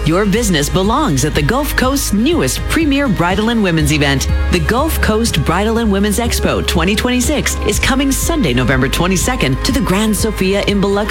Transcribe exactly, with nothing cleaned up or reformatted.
Your business belongs at the Gulf Coast's newest premier bridal and women's event. The Gulf Coast Bridal and Women's Expo twenty twenty-six is coming Sunday, November twenty-second to the Grand Sofia in Biloxi.